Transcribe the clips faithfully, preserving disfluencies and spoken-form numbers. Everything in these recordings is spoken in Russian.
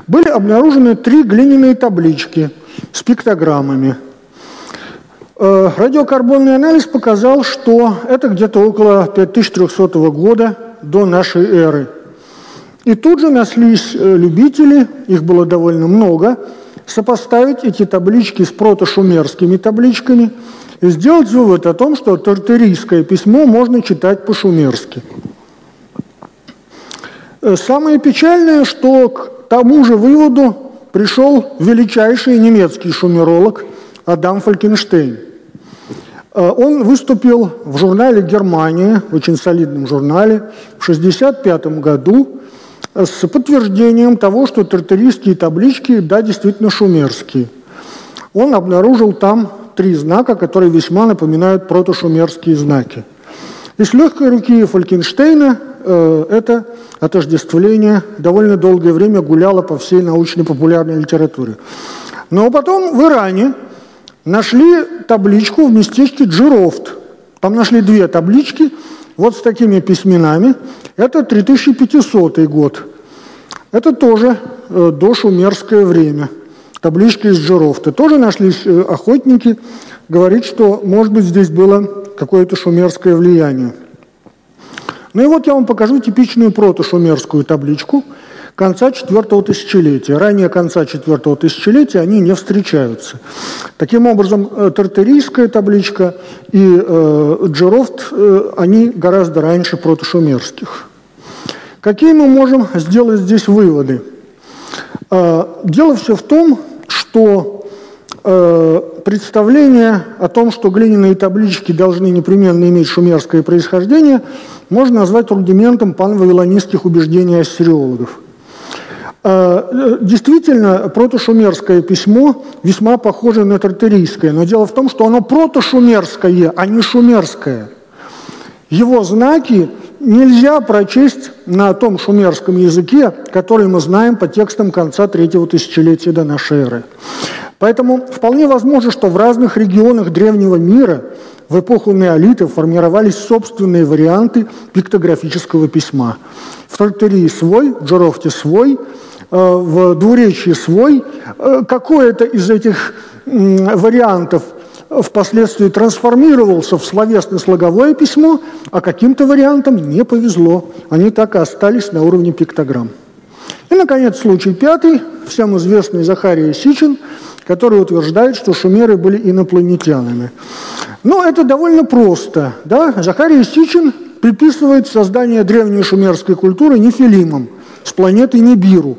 были обнаружены три глиняные таблички с пиктограммами. Радиокарбонный анализ показал, что это где-то около пять тысяч трехсотого года до нашей эры. И тут же нашлись любители, их было довольно много, сопоставить эти таблички с протошумерскими табличками и сделать вывод о том, что тартарийское письмо можно читать по-шумерски. Самое печальное, что к тому же выводу пришел величайший немецкий шумеролог Адам Фалькенштейн. Он выступил в журнале «Германия», очень солидном журнале, в шестьдесят пятом году с подтверждением того, что тартарийские таблички, да, действительно шумерские. Он обнаружил там три знака, которые весьма напоминают протошумерские знаки. И с легкой руки Фалькенштейна э, это отождествление довольно долгое время гуляло по всей научно-популярной литературе. Но потом в Иране нашли табличку в местечке Джирофт. Там нашли две таблички вот с такими письменами. Это три тысячи пятисотый год. Это тоже э, дошумерское время. Таблички из Джирофта. Тоже нашлись э, охотники. Говорит, что, может быть, здесь было какое-то шумерское влияние. Ну и вот я вам покажу типичную протошумерскую табличку конца четвертого тысячелетия. Ранее конца четвертого тысячелетия они не встречаются. Таким образом, тартарийская табличка и э, Джирофт, э, они гораздо раньше протошумерских. Какие мы можем сделать здесь выводы? Э, дело все в том, что э, представление о том, что глиняные таблички должны непременно иметь шумерское происхождение, можно назвать рудиментом панвавилонистских убеждений ассириологов. Действительно, протошумерское письмо весьма похоже на тартарийское, но дело в том, что оно протошумерское, а не шумерское. Его знаки нельзя прочесть на том шумерском языке, который мы знаем по текстам конца третьего тысячелетия до нашей эры. Поэтому вполне возможно, что в разных регионах древнего мира в эпоху неолита формировались собственные варианты пиктографического письма. В Тартарии свой, в Джирофте свой, в Двуречье свой. Какой-то из этих вариантов впоследствии трансформировался в словесно-слоговое письмо, а каким-то вариантам не повезло. Они так и остались на уровне пиктограмм. И, наконец, случай пятый, всем известный Захария Сичин, который утверждает, что шумеры были инопланетянами. Но это довольно просто. Да? Захария Сичин приписывает создание древней шумерской культуры нефилимам с планеты Нибиру.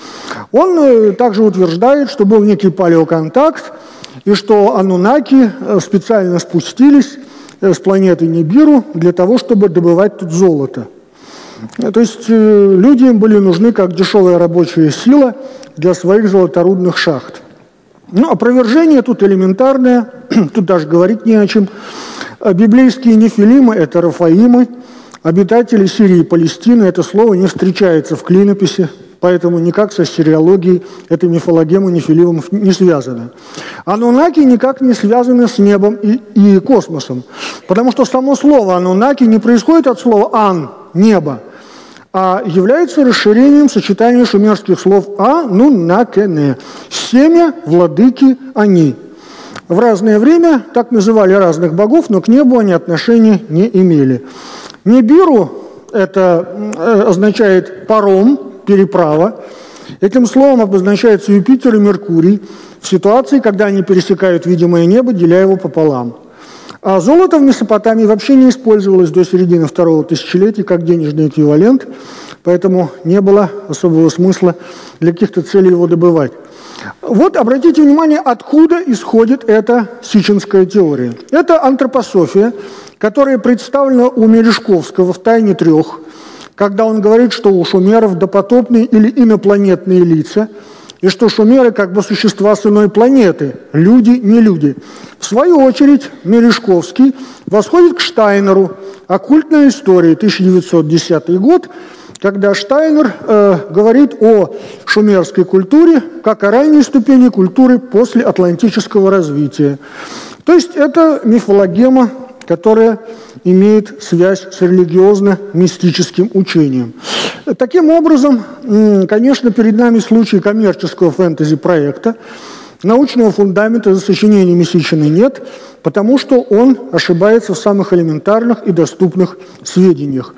Он также утверждает, что был некий палеоконтакт, и что анунаки специально спустились с планеты Нибиру для того, чтобы добывать тут золото. То есть люди им были нужны как дешевая рабочая сила для своих золоторудных шахт. Ну, опровержение тут элементарное, тут даже говорить не о чем. Библейские нефилимы – это рафаимы, обитатели Сирии и Палестины. Это слово не встречается в клинописи, поэтому никак со ассириологией эта мифологема нефилимов не связана. Анунаки никак не связаны с небом и, и космосом, потому что само слово анунаки не происходит от слова «ан» – «небо», а является расширением сочетания шумерских слов «а-ну-на-ке-не» – «семя, владыки, они». В разное время так называли разных богов, но к небу они отношения не имели. Нибиру – это означает паром, переправа. Этим словом обозначается Юпитер и Меркурий в ситуации, когда они пересекают видимое небо, деля его пополам. А золото в Месопотамии вообще не использовалось до середины второго тысячелетия как денежный эквивалент, поэтому не было особого смысла для каких-то целей его добывать. Вот обратите внимание, откуда исходит эта сичинская теория. Это антропософия, которая представлена у Мережковского в «Тайне трех», когда он говорит, что у шумеров допотопные или инопланетные лица, и что шумеры как бы существа с иной планеты, люди не люди. В свою очередь Мережковский восходит к Штайнеру, «Оккультная история», тысяча девятьсот десятый год, когда Штайнер э, говорит о шумерской культуре как о ранней ступени культуры после атлантического развития. То есть это мифологема которая имеет связь с религиозно-мистическим учением. Таким образом, конечно, перед нами случай коммерческого фэнтези-проекта. Научного фундамента за сочинениями Ситчина нет, потому что он ошибается в самых элементарных и доступных сведениях.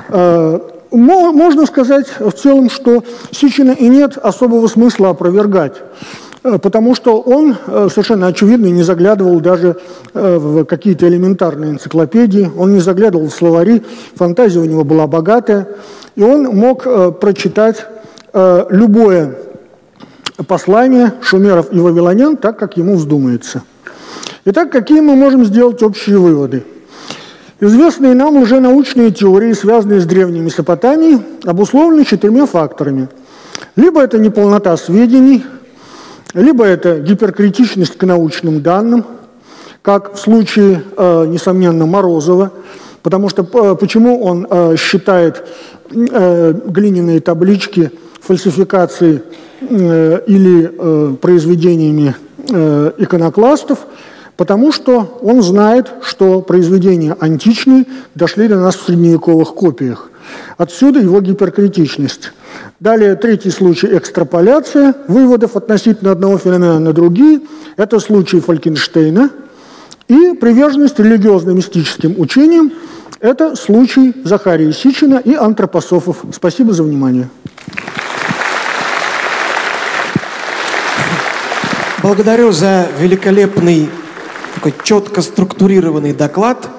Можно сказать в целом, что Ситчина и нет особого смысла опровергать, потому что он совершенно очевидно не заглядывал даже в какие-то элементарные энциклопедии, он не заглядывал в словари, фантазия у него была богатая, и он мог прочитать любое послание шумеров и вавилонян так, как ему вздумается. Итак, какие мы можем сделать общие выводы? Известные нам лженаучные теории, связанные с древней Месопотамией, обусловлены четырьмя факторами. Либо это неполнота сведений, либо это гиперкритичность к научным данным, как в случае, э, несомненно, Морозова, потому что э, почему он э, считает э, глиняные таблички фальсификацией э, или э, произведениями э, иконокластов, потому что он знает, что произведения античные дошли до нас в средневековых копиях. Отсюда его гиперкритичность. Далее, третий случай – экстраполяция выводов относительно одного феномена на другие. Это случай Фалькенштейна. И приверженность религиозно-мистическим учениям – это случай Захарии Ситчина и антропософов. Спасибо за внимание. Благодарю за великолепный, такой четко структурированный доклад.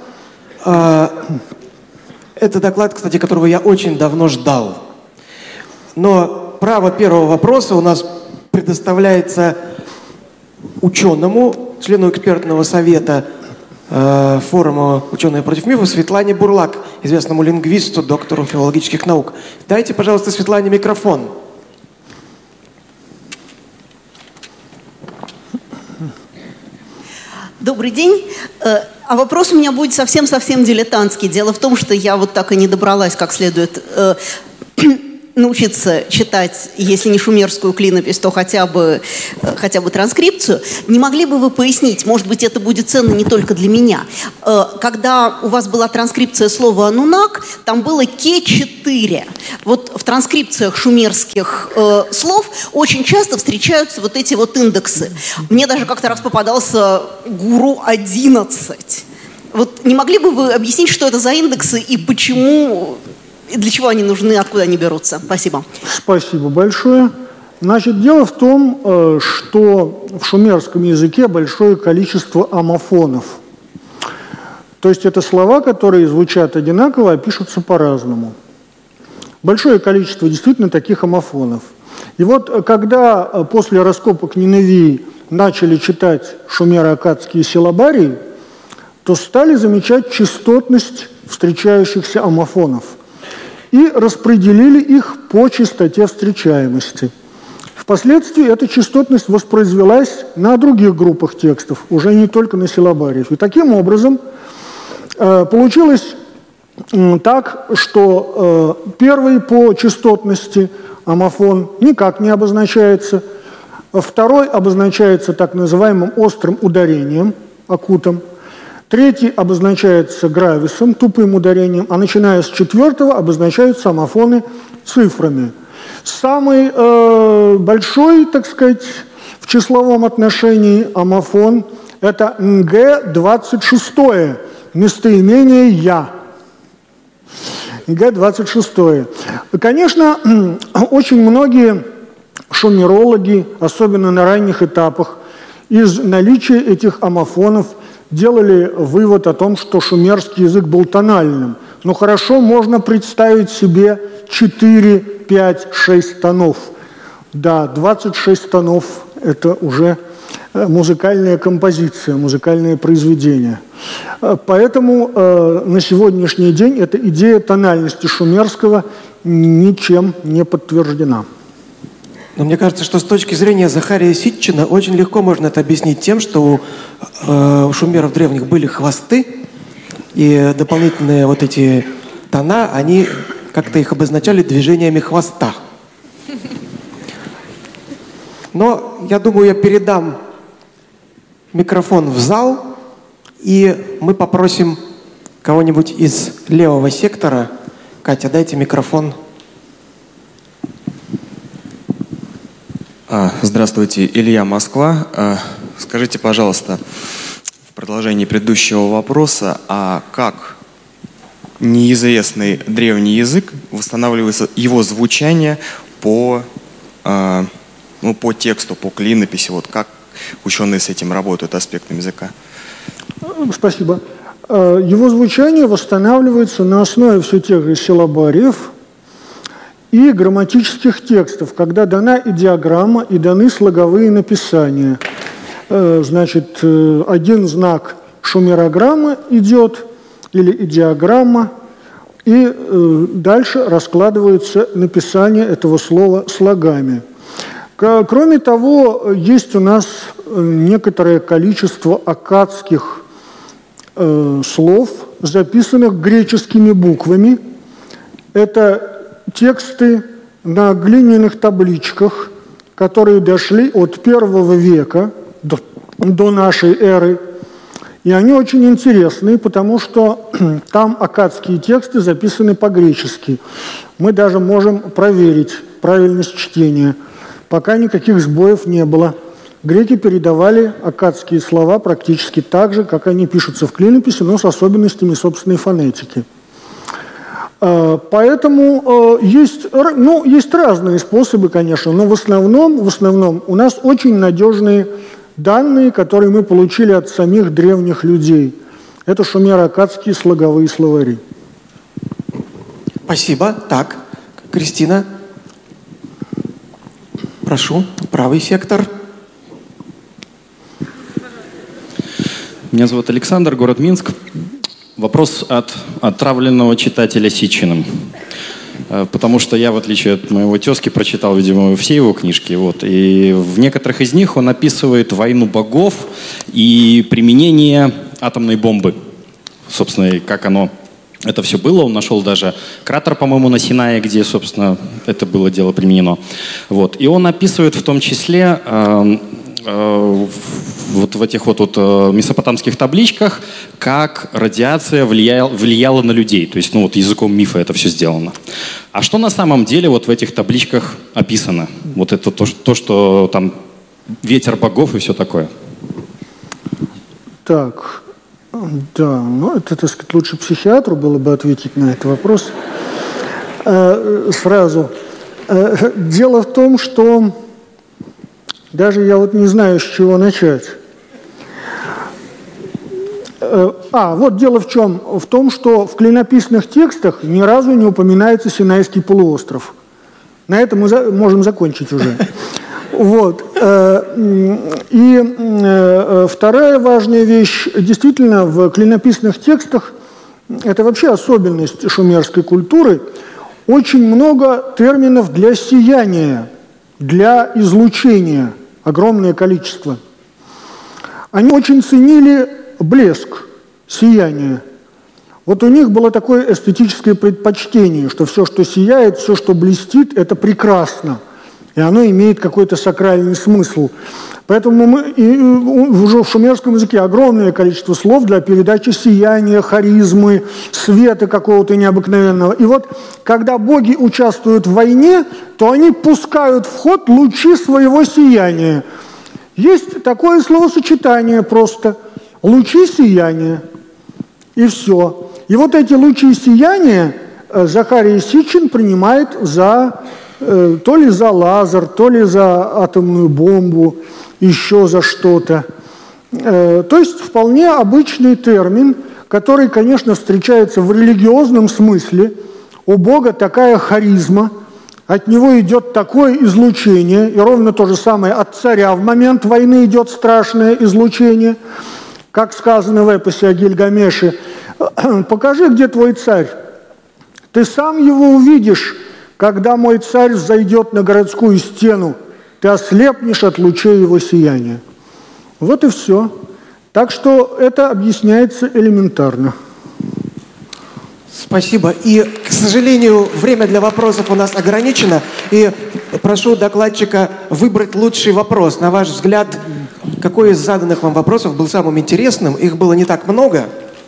Это доклад, кстати, которого я очень давно ждал. Но право первого вопроса у нас предоставляется ученому, члену экспертного совета э, форума «Ученые против мифов» Светлане Бурлак, известному лингвисту, доктору филологических наук. Дайте, пожалуйста, Светлане микрофон. Добрый день. А вопрос у меня будет совсем-совсем дилетантский. Дело в том, что я вот так и не добралась как следует э, научиться читать, если не шумерскую клинопись, то хотя бы, э, хотя бы транскрипцию. Не могли бы вы пояснить, может быть, это будет ценно не только для меня, э, когда у вас была транскрипция слова «анунак», там было Ке четыре. Вот в транскрипциях шумерских э, слов очень часто встречаются вот эти вот индексы. Мне даже как-то раз попадался гуру одиннадцать. Вот не могли бы вы объяснить, что это за индексы и почему, и для чего они нужны, откуда они берутся? Спасибо. Спасибо большое. Значит, дело в том, что в шумерском языке большое количество омофонов. То есть это слова, которые звучат одинаково, а пишутся по-разному. Большое количество действительно таких омофонов. И вот когда после раскопок Ниневии начали читать шумеро-аккадские силлабарии, то стали замечать частотность встречающихся омофонов и распределили их по частоте встречаемости. Впоследствии эта частотность воспроизвелась на других группах текстов, уже не только на силлабариях. И таким образом э, получилось э, так, что э, первый по частотности омофон никак не обозначается, второй обозначается так называемым острым ударением, акутом, третий обозначается грависом, тупым ударением, а начиная с четвертого обозначаются омофоны цифрами. Самый э, большой, так сказать, в числовом отношении омофон – это эн гэ двадцать шесть, местоимение «я». эн гэ двадцать шесть. Конечно, очень многие шумерологи, особенно на ранних этапах, из наличия этих омофонов делали вывод о том, что шумерский язык был тональным. Но хорошо можно представить себе четыре, пять, шесть тонов. Да, двадцать шесть тонов – это уже музыкальная композиция, музыкальное произведение. Поэтому э, на сегодняшний день эта идея тональности шумерского ничем не подтверждена. Но мне кажется, что с точки зрения Захария Ситчина очень легко можно это объяснить тем, что у, э, у шумеров древних были хвосты, и дополнительные вот эти тона, они как-то их обозначали движениями хвоста. Но я думаю, я передам микрофон в зал И мы попросим кого-нибудь из левого сектора. Катя, дайте микрофон. Здравствуйте, Илья, Москва. Скажите, пожалуйста, в продолжении предыдущего вопроса, а как неизвестный древний язык восстанавливается его звучание по, ну, по тексту, по клинописи? Вот как ученые с этим работают, аспектом языка? Спасибо. Его звучание восстанавливается на основе все тех же силлабариев и грамматических текстов, когда дана идиограмма и даны слоговые написания. Значит, один знак шумерограммы идет, или идиограмма, и дальше раскладывается написание этого слова слогами. Кроме того, есть у нас некоторое количество аккадских слов, записанных греческими буквами. Это тексты на глиняных табличках, которые дошли от первого века до, до нашей эры. И они очень интересные, потому что там аккадские тексты записаны по-гречески. Мы даже можем проверить правильность чтения. Пока никаких сбоев не было. Греки передавали аккадские слова практически так же, как они пишутся в клинописи, но с особенностями собственной фонетики. Поэтому есть, ну, есть разные способы, конечно, но в основном, в основном у нас очень надежные данные, которые мы получили от самих древних людей. Это шумеро-аккадские слоговые словари. Спасибо. Так, Кристина. Прошу, правый сектор. Меня зовут Александр, город Минск. Вопрос от отравленного читателя Ситчиным. Потому что я, в отличие от моего тезки, прочитал, видимо, все его книжки. Вот, и в некоторых из них он описывает войну богов и применение атомной бомбы. Собственно, и как оно, это все было. Он нашел даже кратер, по-моему, на Синае, где, собственно, это было дело применено. Вот. И он описывает в том числе... Э, вот в этих вот, вот месопотамских табличках, как радиация влияла, влияла на людей. То есть, ну вот языком мифа это все сделано. А что на самом деле вот в этих табличках описано? Вот это то, то что там ветер богов и все такое. Так, да, ну это, так сказать, лучше психиатру было бы ответить на этот вопрос. Э, сразу. Э, дело в том, что даже я вот не знаю, с чего начать. А, вот дело в чем? В том, что в клинописных текстах ни разу не упоминается Синайский полуостров. На этом мы за- можем закончить уже. Вот. И вторая важная вещь. Действительно, в клинописных текстах, это вообще особенность шумерской культуры, очень много терминов для сияния, для излучения, огромное количество. Они очень ценили блеск, сияние. Вот у них было такое эстетическое предпочтение, что все, что сияет, все, что блестит, это прекрасно. И оно имеет какой-то сакральный смысл. Поэтому мы, и, уже в шумерском языке огромное количество слов для передачи сияния, харизмы, света какого-то необыкновенного. И вот, когда боги участвуют в войне, то они пускают в ход лучи своего сияния. Есть такое словосочетание просто – лучи сияния. И все. И вот эти лучи сияния Захарий Ситчин принимает за, э, то ли за лазер, то ли за атомную бомбу, еще за что-то. Э, то есть вполне обычный термин, который, конечно, встречается в религиозном смысле. У Бога такая харизма, от него идет такое излучение, и ровно то же самое от царя в момент войны идет страшное излучение. Как сказано в эпосе о Гильгамеше: «Покажи, где твой царь. Ты сам его увидишь, когда мой царь взойдет на городскую стену. Ты ослепнешь от лучей его сияния». Вот и все. Так что это объясняется элементарно. Спасибо. И, к сожалению, время для вопросов у нас ограничено. И прошу докладчика выбрать лучший вопрос. На ваш взгляд, какой из заданных вам вопросов был самым интересным? Их было не так много.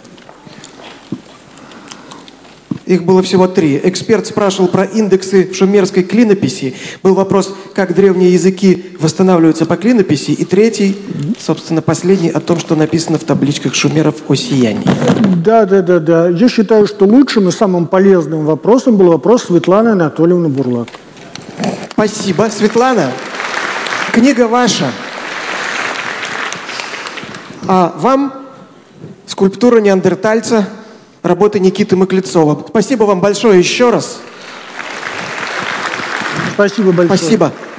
Их было всего три. Эксперт спрашивал про индексы в шумерской клинописи. Был вопрос, как древние языки восстанавливаются по клинописи. И третий, собственно, последний, о том, что написано в табличках шумеров о сиянии. Да, да, да, да. Я считаю, что лучшим и самым полезным вопросом был вопрос Светланы Анатольевны Бурлак. Спасибо, Светлана. Книга ваша. А вам скульптура неандертальца, работы Никиты Маклецова. Спасибо вам большое еще раз. Спасибо большое. Спасибо.